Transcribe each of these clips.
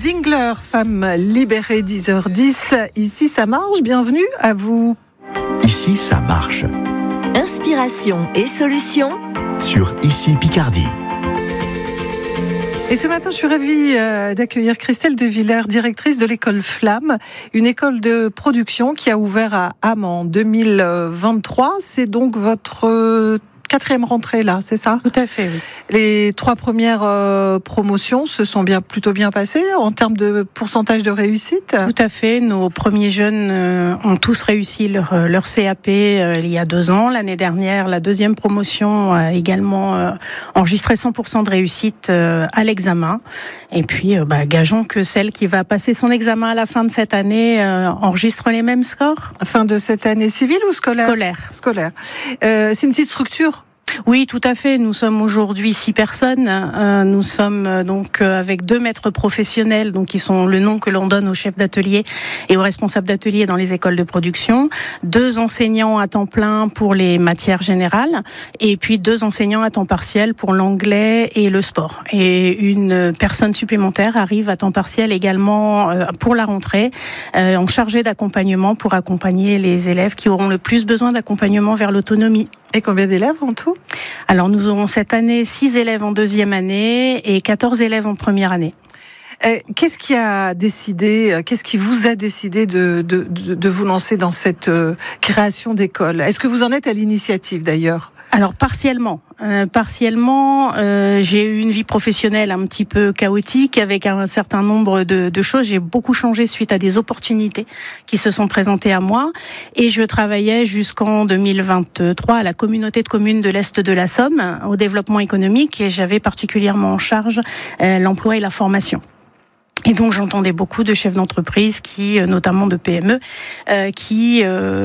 Dingler, femme libérée, 10h10. Ici, ça marche. Bienvenue à vous. Ici, ça marche. Inspiration et solutions Sur Ici Picardie. Et ce matin, je suis ravie d'accueillir Christelle De Villers, directrice de l'école Flamme, une école de production qui a ouvert à Ham en 2023. C'est donc votre 4e rentrée là, c'est ça ? Tout à fait, oui. Les 3 premières promotions se sont plutôt bien passées en termes de pourcentage de réussite ? Tout à fait. Nos premiers jeunes ont tous réussi leur CAP il y a 2 ans. L'année dernière, la 2e promotion a également enregistré 100% de réussite à l'examen. Et puis, gageons que celle qui va passer son examen à la fin de cette année enregistre les mêmes scores. Fin de cette année civile ou scolaire ? Scolaire. C'est une petite structure ? Oui, tout à fait. Nous sommes aujourd'hui 6 personnes. Nous sommes donc avec 2 maîtres professionnels, donc qui sont le nom que l'on donne aux chefs d'atelier et aux responsables d'atelier dans les écoles de production. 2 enseignants à temps plein pour les matières générales, et puis 2 enseignants à temps partiel pour l'anglais et le sport. Et une personne supplémentaire arrive à temps partiel également pour la rentrée, en chargée d'accompagnement pour accompagner les élèves qui auront le plus besoin d'accompagnement vers l'autonomie. Et combien d'élèves en tout ? Alors nous aurons cette année 6 élèves en 2e année et 14 élèves en 1re année. Qu'est-ce qui vous a décidé de vous lancer dans cette création d'école ? Est-ce que vous en êtes à l'initiative d'ailleurs ? Alors partiellement, j'ai eu une vie professionnelle un petit peu chaotique avec un certain nombre de choses. J'ai beaucoup changé suite à des opportunités qui se sont présentées à moi, et je travaillais jusqu'en 2023 à la communauté de communes de l'Est de la Somme au développement économique, et j'avais particulièrement en charge l'emploi et la formation. Et donc j'entendais beaucoup de chefs d'entreprise notamment de PME, qui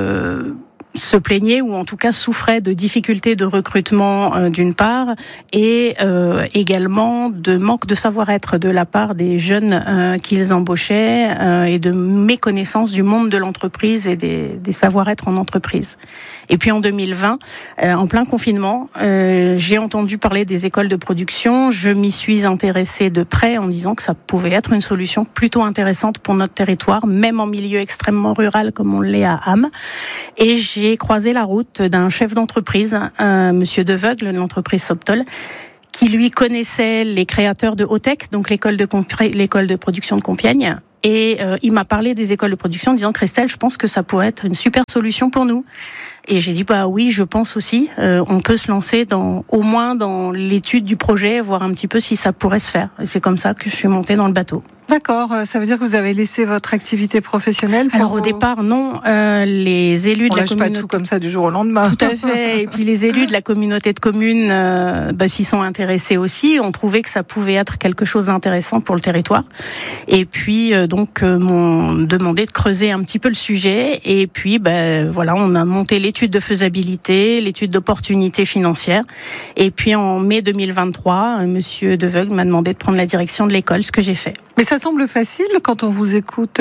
se plaignaient ou en tout cas souffraient de difficultés de recrutement d'une part, et également de manque de savoir-être de la part des jeunes qu'ils embauchaient, et de méconnaissance du monde de l'entreprise et des savoir-être en entreprise. Et puis en 2020, en plein confinement, j'ai entendu parler des écoles de production. Je m'y suis intéressée de près en disant que ça pouvait être une solution plutôt intéressante pour notre territoire, même en milieu extrêmement rural comme on l'est à Ham. Et j'ai croisé la route d'un chef d'entreprise, monsieur Deveugle, de l'entreprise Soptol, qui lui connaissait les créateurs de Hautech, donc l'école de production de Compiègne. Et il m'a parlé des écoles de production en disant « Christelle, je pense que ça pourrait être une super solution pour nous ». Et j'ai dit oui, je pense aussi. On peut se lancer au moins dans l'étude du projet, voir un petit peu si ça pourrait se faire. Et c'est comme ça que je suis montée dans le bateau. D'accord, ça veut dire que vous avez laissé votre activité professionnelle pour... Alors au départ, non. Les élus de la communauté... On lâche pas tout comme ça du jour au lendemain. Tout à fait. Et puis les élus de la communauté de communes s'y sont intéressés aussi. On trouvait que ça pouvait être quelque chose d'intéressant pour le territoire. Et puis m'ont demandé de creuser un petit peu le sujet. Et puis on a monté l'étude de faisabilité, l'étude d'opportunité financière. Et puis en mai 2023, monsieur Deveugle m'a demandé de prendre la direction de l'école, ce que j'ai fait. Mais ça semble facile quand on vous écoute.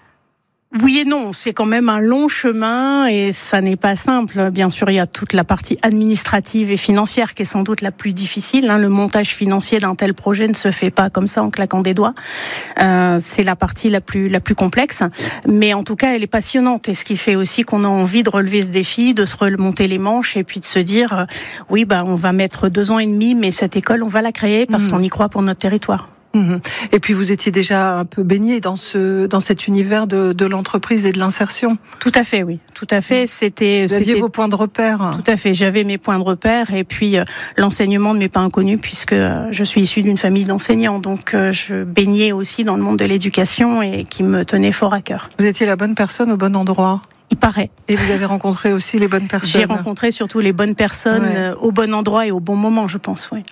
Oui et non, c'est quand même un long chemin et ça n'est pas simple. Bien sûr, il y a toute la partie administrative et financière qui est sans doute la plus difficile. Le montage financier d'un tel projet ne se fait pas comme ça en claquant des doigts. C'est la partie la plus complexe, mais en tout cas, elle est passionnante. Et ce qui fait aussi qu'on a envie de relever ce défi, de se remonter les manches et puis de se dire, on va mettre 2 ans et demi, mais cette école, on va la créer parce qu'on y croit pour notre territoire. Et puis vous étiez déjà un peu baigné dans cet univers de l'entreprise et de l'insertion. Tout à fait, oui. Tout à fait. Vous aviez vos points de repère. Tout à fait. J'avais mes points de repère et puis l'enseignement ne m'est pas inconnu puisque je suis issue d'une famille d'enseignants. Donc je baignais aussi dans le monde de l'éducation et qui me tenait fort à cœur. Vous étiez la bonne personne au bon endroit. Il paraît. Et vous avez rencontré aussi les bonnes personnes. J'ai rencontré surtout les bonnes personnes au bon endroit et au bon moment, je pense. Oui.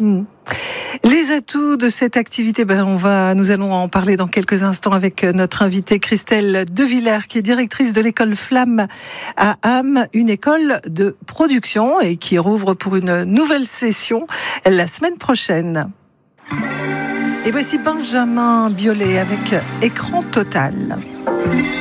Les atouts de cette activité, nous allons en parler dans quelques instants avec notre invitée Christelle De Villers, qui est directrice de l'école Flamme à Ham, une école de production et qui rouvre pour une nouvelle session la semaine prochaine. Et voici Benjamin Biolay avec Écran Total.